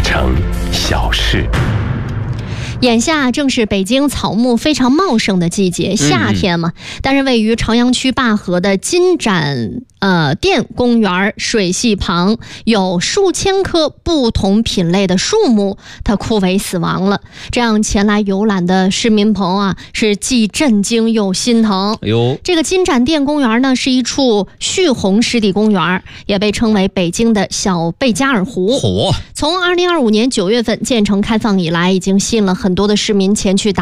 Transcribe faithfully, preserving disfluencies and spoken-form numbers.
成小事。 眼下正是北京草木非常茂盛的季节，夏天嘛。嗯、但是位于朝阳区灞河的金盏呃殿公园水系旁，有数千棵不同品类的树木，它枯萎死亡了。这样前来游览的市民朋友啊，是既震惊又心疼。 哟， 这个金盏殿公园呢，是一处蓄洪湿地公园，也被称为北京的小贝加尔湖。 火， 从二零二五年九月份建成开放以来，已经吸引了很多的市民前去打